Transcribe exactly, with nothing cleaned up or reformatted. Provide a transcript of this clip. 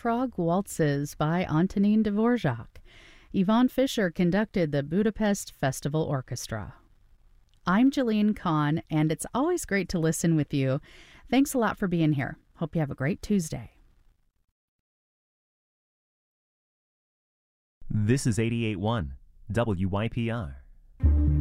Prague Waltzes by Antonin Dvorak. Yvonne Fisher conducted the Budapest Festival Orchestra. I'm Jillian Kahn, and it's always great to listen with you. Thanks a lot for being here. Hope you have a great Tuesday. This is eighty-eight point one W Y P R.